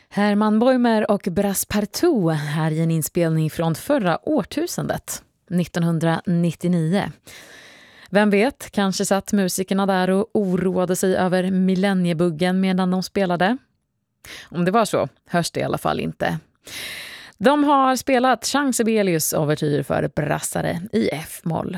Herman Boimer och Brass Partout här i en inspelning från förra årtusendet, 1999. Vem vet, kanske satt musikerna där och oroade sig över millenniebuggen medan de spelade. Om det var så, hörs det i alla fall inte. De har spelat Chang Sibelius overtyr för brassare i F-moll.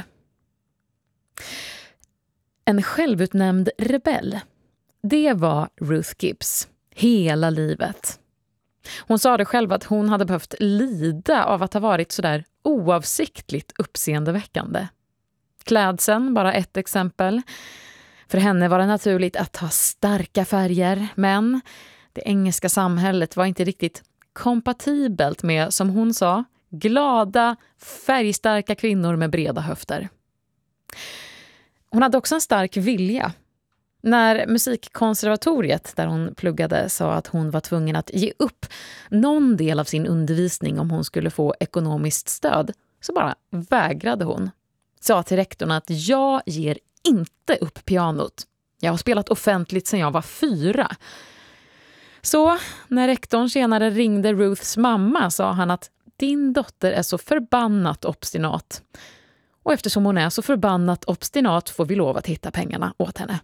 En självutnämnd rebell, det var Ruth Gibbs hela livet. Hon sa det själv att hon hade behövt lida av att ha varit sådär oavsiktligt uppseendeväckande. Klädseln, bara ett exempel. För henne var det naturligt att ha starka färger, men det engelska samhället var inte riktigt kompatibelt med, som hon sa, glada, färgstarka kvinnor med breda höfter. Hon hade också en stark vilja. När musikkonservatoriet där hon pluggade sa att hon var tvungen att ge upp någon del av sin undervisning om hon skulle få ekonomiskt stöd, så bara vägrade hon. Sa till rektorn att jag ger inte upp pianot. Jag har spelat offentligt sedan jag var 4. Så när rektorn senare ringde Ruths mamma sa han att din dotter är så förbannat obstinat. Och eftersom hon är så förbannat obstinat får vi lov att hitta pengarna åt henne.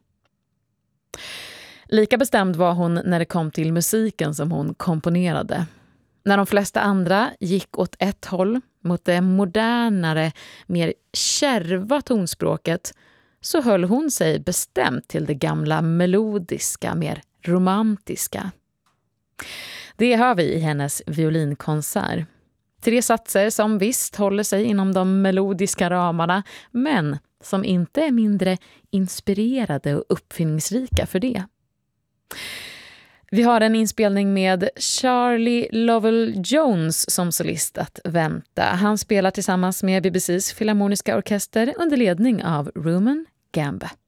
Lika bestämd var hon när det kom till musiken som hon komponerade. När de flesta andra gick åt ett håll, mot det modernare, mer kärva tonspråket, så höll hon sig bestämt till det gamla melodiska, mer romantiska. Det hör vi i hennes violinkonsert. 3 satser som visst håller sig inom de melodiska ramarna, men som inte är mindre inspirerade och uppfinningsrika för det. Vi har en inspelning med Charlie Lovell Jones som solist att vänta. Han spelar tillsammans med BBCs Filharmoniska orkester under ledning av Rumen Gamba.